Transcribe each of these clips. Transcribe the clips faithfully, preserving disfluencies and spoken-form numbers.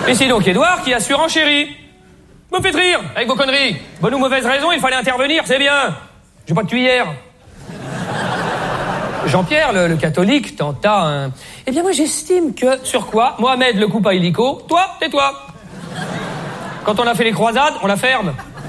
Et c'est donc Édouard qui a surenchéri. Vous me faites rire avec vos conneries. Bonne ou mauvaise raison, il fallait intervenir, c'est bien. J'ai pas de cuillère. Jean-Pierre, le, le catholique, tenta un... Eh bien, moi, j'estime que... Sur quoi Mohamed le coupe à illico. Toi, tais-toi. Quand on a fait les croisades, on la ferme.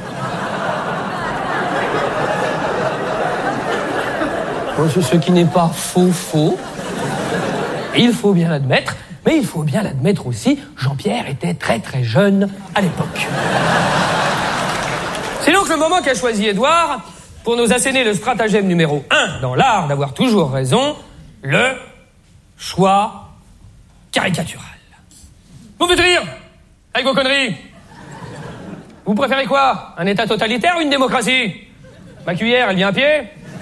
Bon, ce qui n'est pas faux, faux. Il faut bien l'admettre. Mais il faut bien l'admettre aussi, Jean-Pierre était très très jeune à l'époque. C'est donc le moment qu'a choisi Édouard pour nous asséner le stratagème numéro un dans l'art d'avoir toujours raison, le choix caricatural. Vous me faites rire avec vos conneries. Vous préférez quoi? Un État totalitaire ou une démocratie? Ma cuillère, elle vient à pied?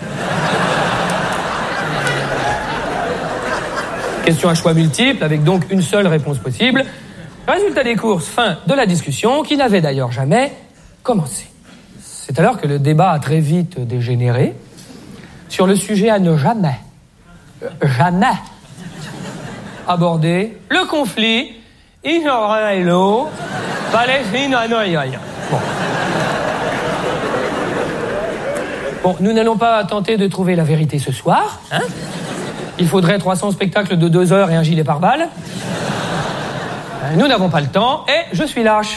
Question à choix multiples, avec donc une seule réponse possible. Résultat des courses, fin de la discussion, qui n'avait d'ailleurs jamais commencé. C'est alors que le débat a très vite dégénéré sur le sujet à ne jamais, euh, jamais aborder le conflit israélo-palestino. Bon. Bon, nous n'allons pas tenter de trouver la vérité ce soir, hein? Il faudrait trois cents spectacles de deux heures et un gilet pare-balles. Nous n'avons pas le temps et je suis lâche.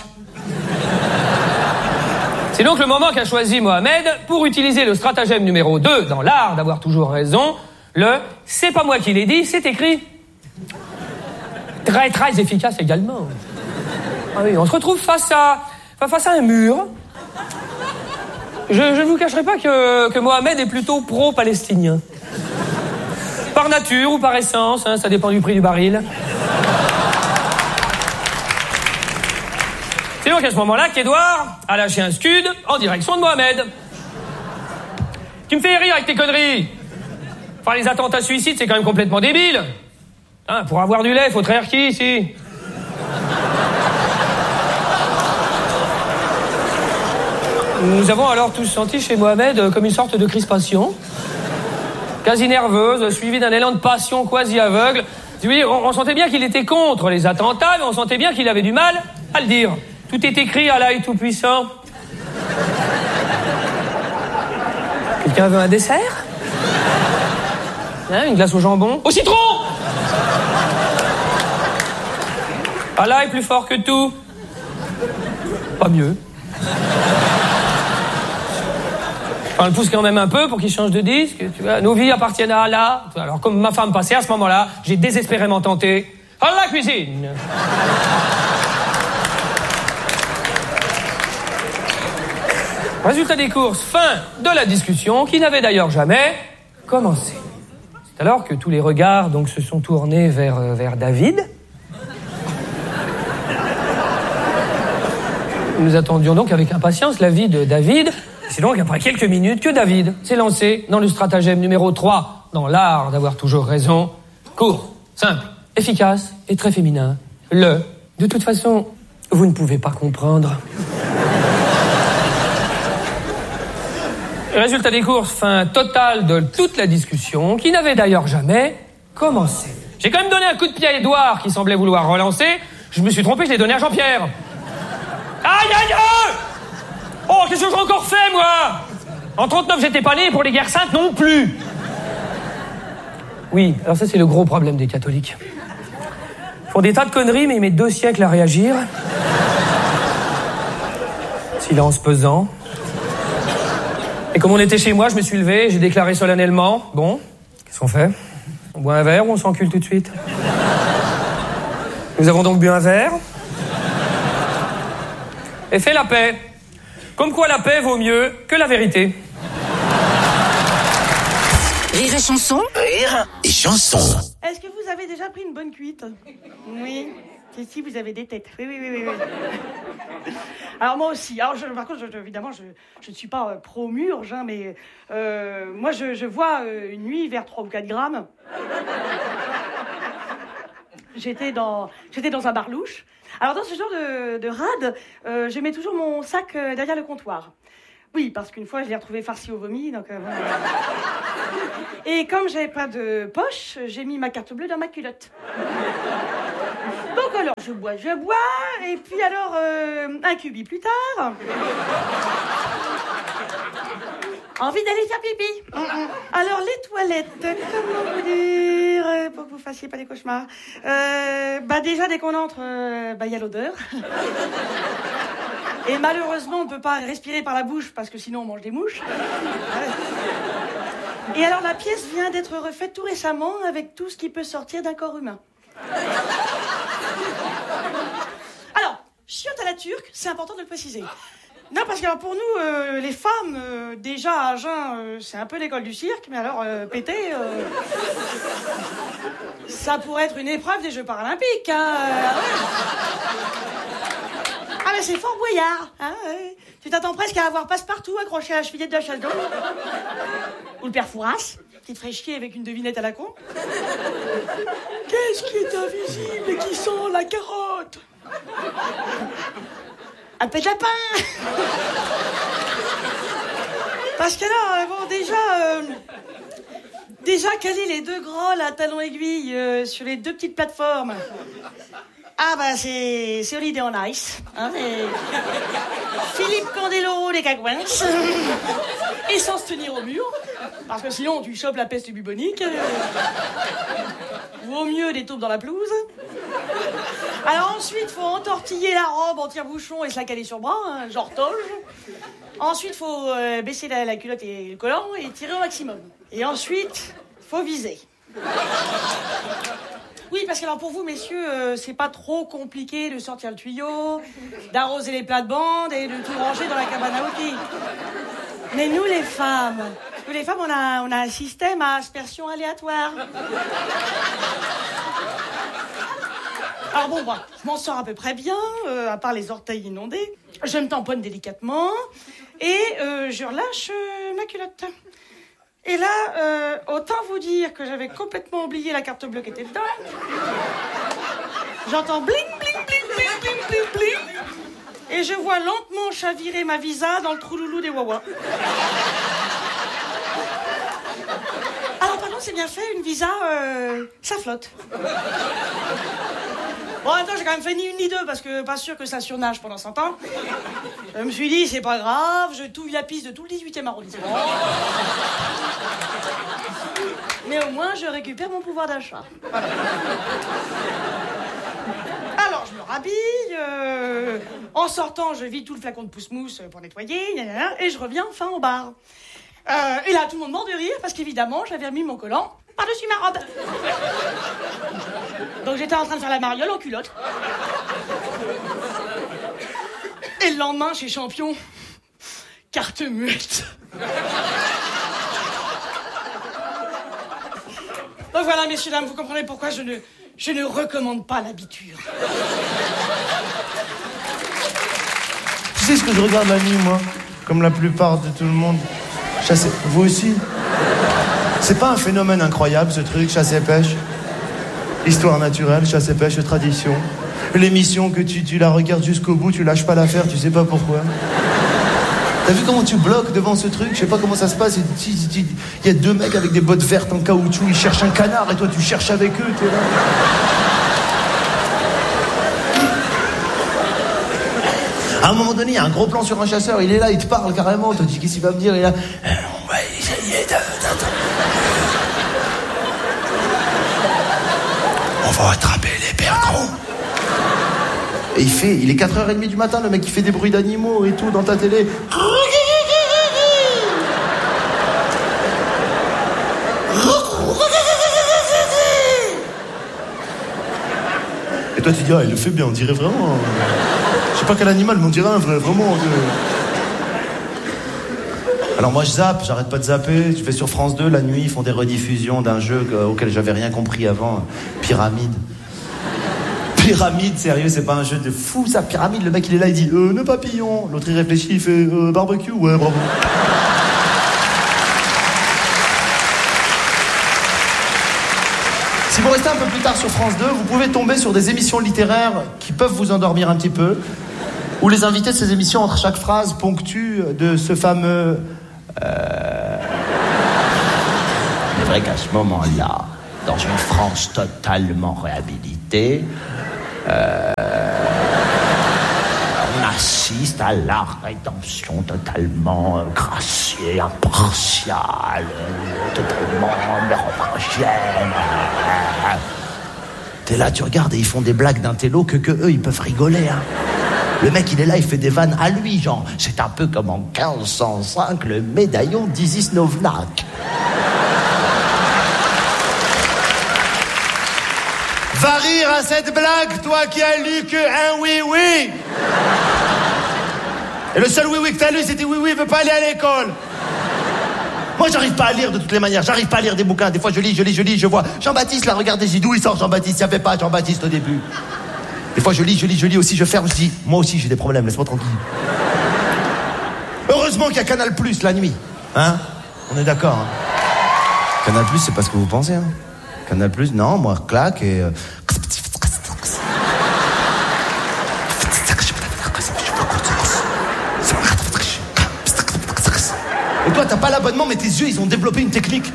C'est donc le moment qu'a choisi Mohamed pour utiliser le stratagème numéro deux dans l'art d'avoir toujours raison, le « c'est pas moi qui l'ai dit, c'est écrit ». Très très efficace également. Ah oui, on se retrouve face à, face à un mur. Je, je ne vous cacherai pas que, que Mohamed est plutôt pro-palestinien. Par nature ou par essence, hein, ça dépend du prix du baril. C'est donc à ce moment-là qu'Édouard a lâché un scud en direction de Mohamed. Tu me fais rire avec tes conneries. Enfin, les attentats suicides, c'est quand même complètement débile. Hein, pour avoir du lait, faut traire qui, ici? Nous avons alors tous senti chez Mohamed comme une sorte de crispation. Quasi nerveuse, suivie d'un élan de passion quasi aveugle. On, on sentait bien qu'il était contre les attentats, mais on sentait bien qu'il avait du mal à le dire. Tout est écrit à l'œil tout-puissant. Quelqu'un veut un dessert? Hein, une glace au jambon? Au citron! Allah est plus fort que tout. Pas mieux. Enfin, le pousse quand même un peu pour qu'il change de disque, tu vois. Nos vies appartiennent à Allah. Alors, comme ma femme passait à ce moment-là, j'ai désespérément tenté. À la cuisine! Résultat des courses, fin de la discussion, qui n'avait d'ailleurs jamais commencé. C'est alors que tous les regards donc se sont tournés vers, euh, vers David. Nous attendions donc avec impatience l'avis de David. C'est donc après quelques minutes que David s'est lancé dans le stratagème numéro trois, dans l'art d'avoir toujours raison. Court, simple, efficace et très féminin. Le « de toute façon, vous ne pouvez pas comprendre ». Résultat des courses, fin totale de toute la discussion, qui n'avait d'ailleurs jamais commencé. J'ai quand même donné un coup de pied à Édouard, qui semblait vouloir relancer. Je me suis trompé, je l'ai donné à Jean-Pierre. Aïe, aïe, aïe! Oh, qu'est-ce que j'ai encore fait, moi? En trente-neuf, j'étais pas né, pour les guerres saintes non plus. Oui, alors ça, c'est le gros problème des catholiques. Ils font des tas de conneries, mais ils mettent deux siècles à réagir. Silence pesant. Et comme on était chez moi, je me suis levé, j'ai déclaré solennellement. Bon, qu'est-ce qu'on fait? On boit un verre ou on s'encule tout de suite? Nous avons donc bu un verre. Et fait la paix. Comme quoi la paix vaut mieux que la vérité. Rire et chanson. Rire et chanson. Est-ce que vous avez déjà pris une bonne cuite? Oui. Si, si, vous avez des têtes. Oui, oui, oui, oui. oui. Alors moi aussi. Alors je, par contre, je, évidemment, je, je ne suis pas euh, pro-murge, hein, mais euh, moi, je, je vois euh, une nuit vers trois ou quatre grammes. J'étais dans, j'étais dans un bar louche. Alors dans ce genre de, de rade, euh, je mets toujours mon sac euh, derrière le comptoir. Oui, parce qu'une fois, je l'ai retrouvé farci au vomi, donc... Euh, voilà. Et comme j'avais pas de poche, j'ai mis ma carte bleue dans ma culotte. Donc alors, je bois, je bois, et puis alors, euh, un cubi plus tard... Envie d'aller faire pipi. Alors, les toilettes, comment vous dire, euh, pour que vous fassiez pas des cauchemars. Euh, bah déjà, dès qu'on entre, euh, bah il y a l'odeur. Et malheureusement, on ne peut pas respirer par la bouche, parce que sinon on mange des mouches. Et alors, la pièce vient d'être refaite tout récemment avec tout ce qui peut sortir d'un corps humain. Alors, chiotte à la turque, c'est important de le préciser. Non, parce que alors, pour nous, euh, les femmes, euh, déjà à jeun, euh, c'est un peu l'école du cirque, mais alors, euh, péter, euh, ça pourrait être une épreuve des Jeux paralympiques, hein. Ah, mais c'est Fort Boyard, hein. Ouais. Tu t'attends presque à avoir Passepartout accroché à la chevillette de la chasse d'eau. Ou le père Fouras, qui te ferait chier avec une devinette à la con. Qu'est-ce qui est invisible et qui sent la carotte? Un pet de lapin. Parce que là, bon, déjà, euh, déjà caler les deux grolles à talons aiguilles euh, sur les deux petites plateformes. Ah bah c'est c'est Holiday on Ice, hein, c'est Philippe Candeloro des Cagouins, et sans se tenir au mur, parce que sinon tu chopes la peste bubonique, ou au mieux des taupes dans la pelouse. Alors ensuite, faut entortiller la robe en tire-bouchon et se la caler sur bras, hein, genre toge. Ensuite, faut euh, baisser la, la culotte et le collant et tirer au maximum. Et ensuite, faut viser. Oui, parce que alors pour vous, messieurs, euh, c'est pas trop compliqué de sortir le tuyau, d'arroser les plates-bandes et de tout ranger dans la cabane à outils. Mais nous, les femmes, nous les femmes, on a, on a un système à aspersion aléatoire. Alors bon, bah, je m'en sors à peu près bien, euh, à part les orteils inondés. Je me tamponne délicatement et euh, je relâche euh, ma culotte. Et là, euh, autant vous dire que j'avais complètement oublié la carte bleue qui était dedans. J'entends bling, bling, bling, bling, bling, bling, bling. Et je vois lentement chavirer ma visa dans le trou loulou des Wawa. Alors, par contre, c'est bien fait, une visa, euh, ça flotte. Bon, attends, j'ai quand même fait ni une ni deux, parce que pas sûr que ça surnage pendant cent ans. Je me suis dit, c'est pas grave, je touille la piste de tout le dix-huitième arrondissement. Mais au moins, je récupère mon pouvoir d'achat. Voilà. Alors, je me rhabille, euh, en sortant, je vide tout le flacon de pousse-mousse pour nettoyer, et je reviens enfin au bar. Euh, et là, tout le monde mord de rire, parce qu'évidemment, j'avais remis mon collant par-dessus ma robe. Donc j'étais en train de faire la mariole en culotte. Et le lendemain, chez Champion, carte muette. Donc voilà, messieurs, dames, vous comprenez pourquoi je ne, je ne recommande pas l'habiture. Tu sais ce que je regarde la nuit, moi? Comme la plupart de tout le monde. Chasser. Vous aussi? C'est pas un phénomène incroyable, ce truc, chasse et pêche? Histoire naturelle, chasse et pêche, tradition. L'émission que tu, tu la regardes jusqu'au bout, tu lâches pas l'affaire, tu sais pas pourquoi. T'as vu comment tu bloques devant ce truc? Je sais pas comment ça se passe. Il y a deux mecs avec des bottes vertes en caoutchouc, ils cherchent un canard et toi tu cherches avec eux, t'es là. À un moment donné, il y a un gros plan sur un chasseur, il est là, il te parle carrément, tu te dis qu'est-ce qu'il va me dire, il est là. On va attraper les perdreaux. Et il fait, il est quatre heures trente du matin, le mec qui fait des bruits d'animaux et tout dans ta télé. Et toi tu dis, ah il le fait bien, on dirait vraiment... Je sais pas quel animal, mais on dirait un vrai, vraiment... Alors moi je zappe, j'arrête pas de zapper, je vais sur France deux, la nuit, ils font des rediffusions d'un jeu auquel j'avais rien compris avant, Pyramide. Pyramide, sérieux, c'est pas un jeu de fou ça, Pyramide, le mec il est là, il dit euh, « Ne papillon », l'autre il réfléchit, il fait euh, « Barbecue », ouais bravo. Si vous restez un peu plus tard sur France deux, vous pouvez tomber sur des émissions littéraires qui peuvent vous endormir un petit peu, où les invités de ces émissions, entre chaque phrase, ponctuent de ce fameux... Euh... C'est vrai qu'à ce moment-là, dans une France totalement réhabilitée, euh, assiste à la rédemption totalement euh, graciée, impartiale, euh, totalement mérovingienne. T'es là, tu regardes et ils font des blagues d'un télo que, que eux, ils peuvent rigoler, hein. Le mec, il est là, il fait des vannes à lui, genre, c'est un peu comme en quinze cent cinq, le médaillon d'Isis Novnak. Va rire à cette blague, toi qui as lu que un oui-oui. Et le seul oui-oui que t'as lu, c'était oui-oui, veut pas aller à l'école. Moi, j'arrive pas à lire de toutes les manières, j'arrive pas à lire des bouquins. Des fois, je lis, je lis, je lis, je vois Jean-Baptiste, là, regardez, j'ai dit d'où il sort Jean-Baptiste, il y avait pas Jean-Baptiste au début. Des fois, je lis, je lis, je lis aussi, je ferme, je dis, moi aussi, j'ai des problèmes, laisse-moi tranquille. Heureusement qu'il y a Canal Plus la nuit. Hein? On est d'accord, hein? Canal Plus, c'est pas ce que vous pensez, hein? Canal Plus, non, moi, claque et... Euh... Et toi, t'as pas l'abonnement, mais tes yeux, ils ont développé une technique.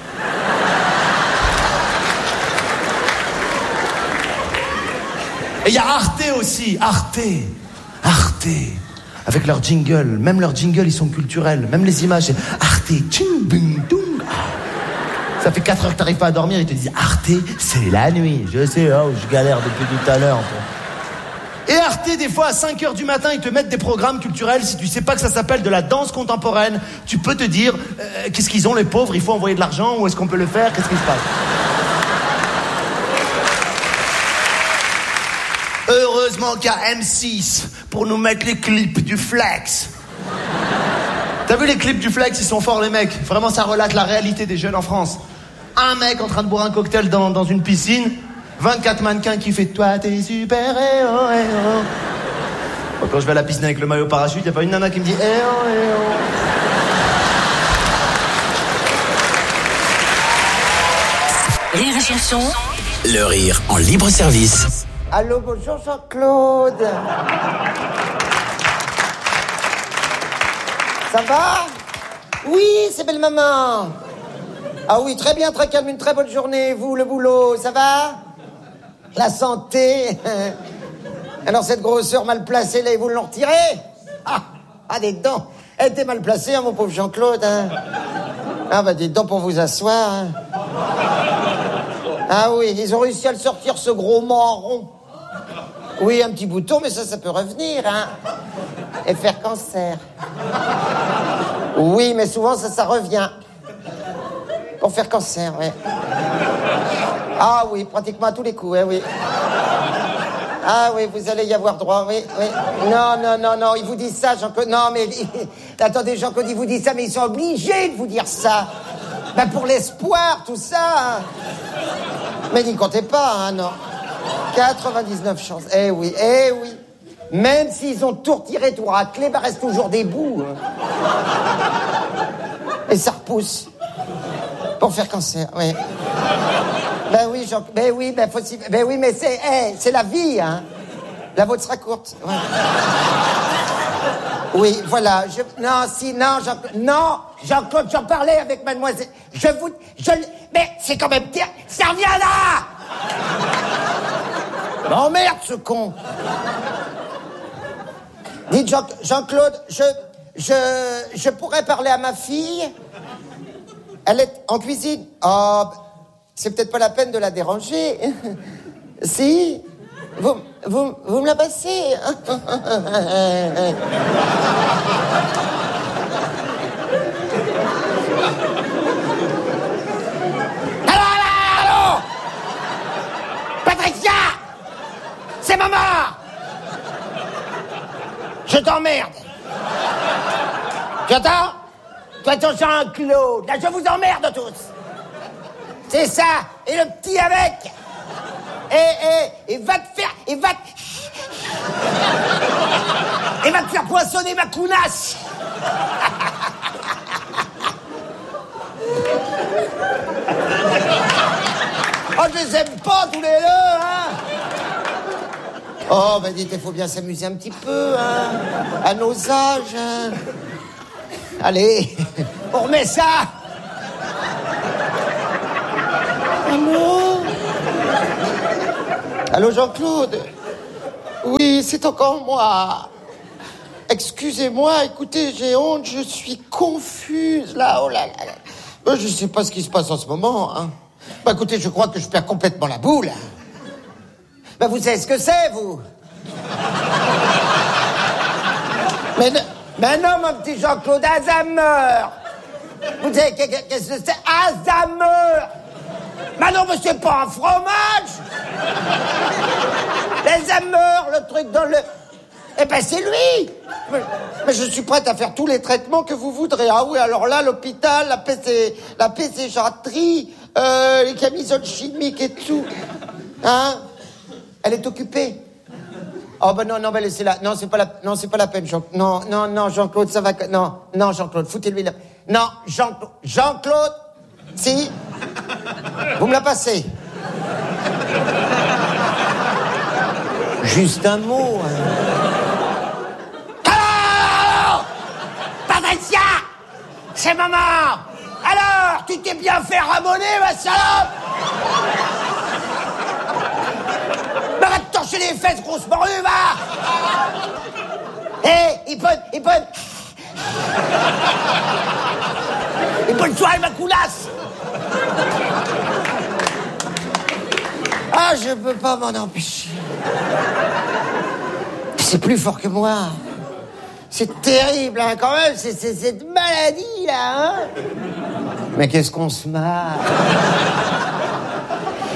Et il y a Arte aussi, Arte, Arte, avec leur jingle, même leurs jingles, ils sont culturels, même les images, c'est Arte, tching, bing, dung. Ça fait quatre heures que t'arrives pas à dormir, ils te disent Arte, c'est la nuit. Je sais, oh, je galère depuis tout à l'heure. Et Arte, des fois, à cinq heures du matin, ils te mettent des programmes culturels. Si tu sais pas que ça s'appelle de la danse contemporaine, tu peux te dire, euh, qu'est-ce qu'ils ont les pauvres, il faut envoyer de l'argent, où est-ce qu'on peut le faire, qu'est-ce qui se passe? Heureusement qu'il y a M six pour nous mettre les clips du Flex. T'as vu les clips du Flex, ils sont forts les mecs. Vraiment, ça relate la réalité des jeunes en France. Un mec en train de boire un cocktail dans, dans une piscine, vingt-quatre mannequins qui fait toi t'es super héros, héros. Bon, quand je vais à la piscine avec le maillot parachute, y a pas une nana qui me dit héros, héros. Rire et chanson. Le rire en libre service. Allô, bonjour Jean-Claude. Ça va? Oui, c'est belle maman. Ah oui, très bien, très calme, une très bonne journée. Vous, le boulot, ça va? La santé? Alors cette grosseur mal placée, là, ils vous l'ont retirée? Ah, ah, des dents. Elle était mal placée, hein, mon pauvre Jean-Claude. Hein. Ah bah, des dents pour vous asseoir. Hein. Ah oui, ils ont réussi à le sortir, ce gros marron. Oui, un petit bouton, mais ça, ça peut revenir, hein. Et faire cancer. Oui, mais souvent, ça, ça revient. Pour faire cancer, oui. Ah oui, pratiquement à tous les coups, hein, oui. Ah oui, vous allez y avoir droit, oui, oui. Non, non, non, non, ils vous disent ça, Jean-Claude. Non, mais... Attendez, Jean-Claude, ils vous disent ça, mais ils sont obligés de vous dire ça. Ben, pour l'espoir, tout ça. Hein. Mais n'y comptez pas, hein, non. quatre-vingt-dix-neuf chances. Eh oui, eh oui. Même s'ils ont tout retiré, tout raclé, ben reste toujours des bouts. Hein. Et ça repousse. Pour faire cancer, oui. Ben oui, Jean... Ben oui, ben, faut... ben oui, mais c'est, hey, c'est la vie, hein. La vôtre sera courte. Ouais. Oui, voilà. Je... Non, si, non, Jean... Non, Jean-Claude, j'en parlais avec mademoiselle. Je vous... Je... Mais c'est quand même... Ça revient là. M'emmerde, ce con. Dites, Jean... Jean-Claude, je... Je... Je pourrais parler à ma fille. Elle est en cuisine. Oh, c'est peut-être pas la peine de la déranger. Si. Vous, vous, vous me la passez. Allô, allô, allô. Patricia. C'est maman. Je t'emmerde. Tu entends? Toi, ton Jean-Claude, là, je vous emmerde tous. C'est ça. Et le petit avec. Et, et, et va te faire... Et va te... Et va te faire poinçonner ma counasse. Oh, je les aime pas, tous les deux, hein. Oh, ben dites, il faut bien s'amuser un petit peu, hein. À nos âges, hein. Allez, on remet ça. Allô? Allô, Jean-Claude? Oui, c'est encore moi. excusez-moi, écoutez, j'ai honte, je suis confuse, là, oh là là là. Ben, je sais pas ce qui se passe en ce moment, hein. Bah, écoutez, je crois que je perds complètement la boule. Bah, vous savez ce que c'est, vous? mais, ne, mais non, mon petit Jean-Claude, Alzheimer. Vous savez, qu'est-ce que c'est? Alzheimer. Mais non, mais c'est pas un fromage. Alzheimer, le truc dans le... Eh ben, c'est lui. Mais, mais je suis prête à faire tous les traitements que vous voudrez. Ah oui, alors là, l'hôpital, la P C, la pécéchatrie, euh, les camisoles chimiques et tout. Hein? Elle est occupée. Oh ben non, non, ben laissez-la. Non, c'est pas la, non, c'est pas la peine, Jean. Non, non, non, Jean-Claude, ça va. Non, non, Jean-Claude, foutez-lui là. Non, Jean-Claude, Jean-Claude, si. Vous me la passez. Juste un mot. Hein. Alors, Patricia, c'est maman. Alors, tu t'es bien fait ramoner, ma salope. Bah, va te torcher les fesses, grosse morue, va. Hé, hey, il peut, il peut. Il peut le soir, ma coulasse. Ah, je peux pas m'en empêcher. C'est plus fort que moi. C'est terrible, hein, quand même, c'est, c'est cette maladie, là, hein. Mais qu'est-ce qu'on se marre.